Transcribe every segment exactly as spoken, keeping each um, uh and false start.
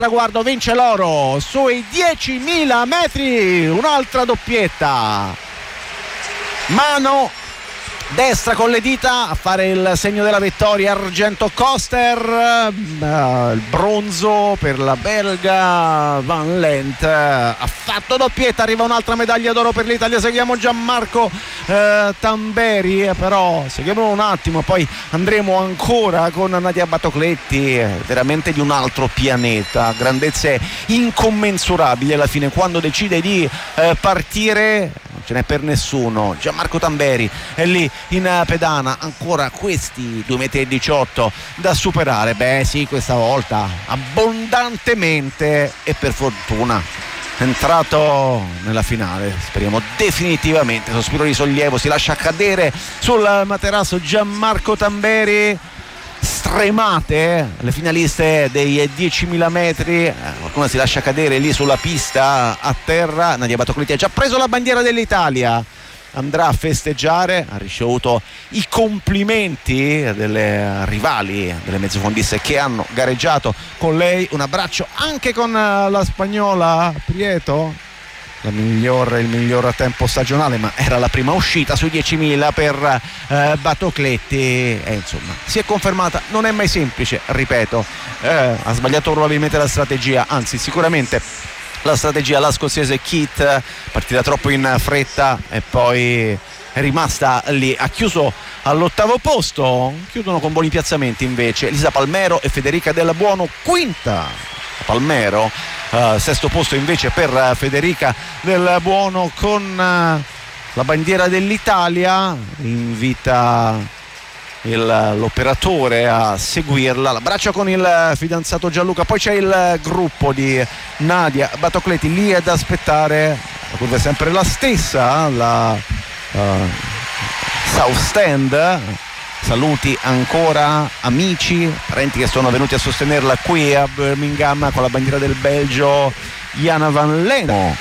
traguardo, vince l'oro sui diecimila metri, un'altra doppietta, mano destra con le dita a fare il segno della vittoria, argento Koster, uh, il bronzo per la belga Van Lent, uh, ha fatto doppietta, arriva un'altra medaglia d'oro per l'Italia. Seguiamo Gianmarco uh, Tamberi, eh, però seguiamo un attimo, poi andremo ancora con Nadia Batocletti, eh, veramente di un altro pianeta, grandezze incommensurabili alla fine, quando decide di uh, partire non ce n'è per nessuno. Gianmarco Tamberi è lì in pedana, ancora questi due metri e diciotto da superare. Beh sì, questa volta abbondantemente e per fortuna entrato nella finale, speriamo definitivamente. Sospiro di sollievo, si lascia cadere sul materasso Gianmarco Tamberi. Stremate eh? le finaliste dei diecimila metri, eh, qualcuno si lascia cadere lì sulla pista a terra. Nadia Batocletti ha già preso la bandiera dell'Italia, andrà a festeggiare, ha ricevuto i complimenti delle rivali, delle mezzofondiste che hanno gareggiato con lei. Un abbraccio anche con la spagnola Prieto, la miglior, il miglior tempo stagionale, ma era la prima uscita sui diecimila per eh, Batocletti, e insomma si è confermata. Non è mai semplice, ripeto, eh, ha sbagliato probabilmente la strategia, anzi sicuramente la strategia, la scozzese Keith, partita troppo in fretta e poi è rimasta lì. Ha chiuso all'ottavo posto, chiudono con buoni piazzamenti invece Elisa Palmero e Federica Del Buono, quinta Palmero, uh, sesto posto invece per Federica Del Buono con uh, la bandiera dell'Italia. Invita il, l'operatore a seguirla, l'abbraccio con il fidanzato Gianluca. Poi c'è il gruppo di Nadia Batocletti lì ad aspettare, la curva è sempre la stessa, la uh, South Stand. Saluti ancora amici, parenti che sono venuti a sostenerla qui a Birmingham con la bandiera del Belgio. Jana Van Lent,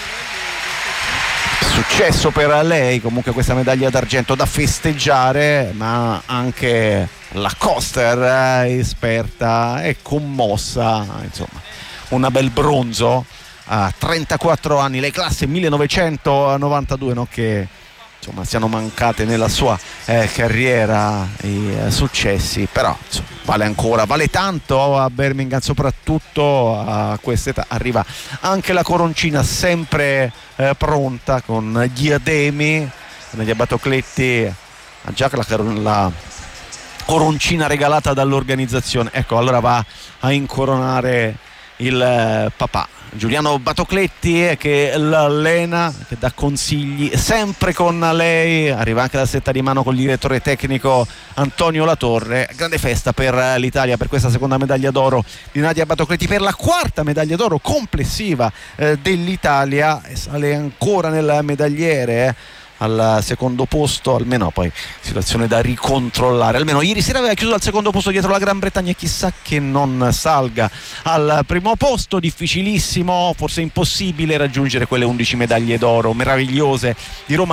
successo per lei, comunque questa medaglia d'argento da festeggiare, ma anche la Koster, esperta e commossa, insomma una bel bronzo a trentaquattro anni, le classe millenovecentonovantadue, no? Che insomma siano mancate nella sua eh, carriera i eh, successi, però insomma, vale ancora, vale tanto a Birmingham, soprattutto a quest'età. Arriva anche la coroncina sempre eh, pronta con diademi. Nadia Batocletti ha già la, la coroncina regalata dall'organizzazione, ecco, allora va a incoronare il eh, papà Giuliano Batocletti, che l'allena, che dà consigli sempre con lei. Arriva anche la stretta di mano con il direttore tecnico Antonio Latorre. Grande festa per l'Italia, per questa seconda medaglia d'oro di Nadia Batocletti, per la quarta medaglia d'oro complessiva eh, dell'Italia, e sale ancora nel medagliere eh. al secondo posto, almeno poi situazione da ricontrollare. Almeno ieri sera aveva chiuso al secondo posto dietro la Gran Bretagna, chissà che non salga al primo posto. Difficilissimo, forse impossibile raggiungere quelle undici medaglie d'oro meravigliose di Roma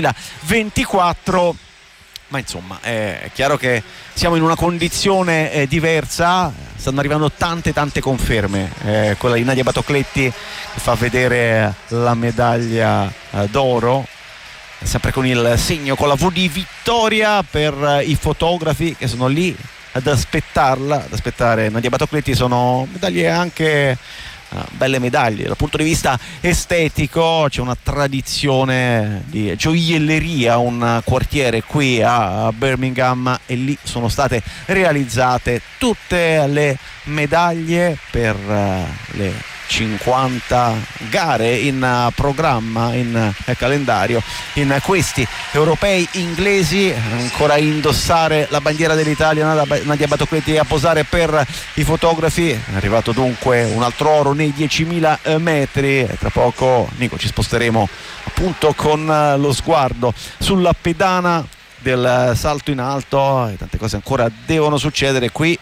duemilaventiquattro, ma insomma è chiaro che siamo in una condizione eh, diversa. Stanno arrivando tante tante conferme, eh, quella di Nadia Batocletti che fa vedere la medaglia eh, d'oro, sempre con il segno, con la V di vittoria per i fotografi che sono lì ad aspettarla, ad aspettare Nadia Batocletti. Sono medaglie anche uh, belle medaglie dal punto di vista estetico. C'è una tradizione di gioielleria, un quartiere qui a Birmingham, e lì sono state realizzate tutte le medaglie per uh, le cinquanta gare in uh, programma, in uh, calendario, in uh, questi europei inglesi. Ancora a indossare la bandiera dell'Italia Nadia Batocletti, a posare per i fotografi. È arrivato dunque un altro oro nei diecimila metri, e tra poco, Nico, ci sposteremo appunto con uh, lo sguardo sulla pedana del uh, salto in alto, e tante cose ancora devono succedere qui.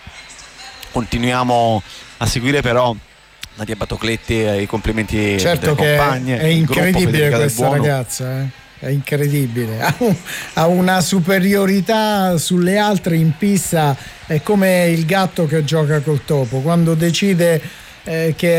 Continuiamo a seguire però Nadia Batocletti, i complimenti certo delle che compagne. È incredibile questa ragazza, eh? È incredibile, ha, un, ha una superiorità sulle altre in pista, è come il gatto che gioca col topo, quando decide eh, che